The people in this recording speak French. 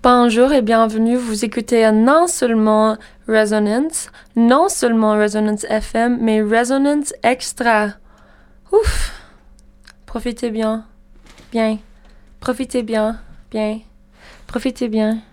Bonjour et bienvenue. Vous écoutez non seulement Resonance FM, mais Resonance Extra. Ouf! Profitez bien. Bien. Profitez bien. Bien. Profitez bien.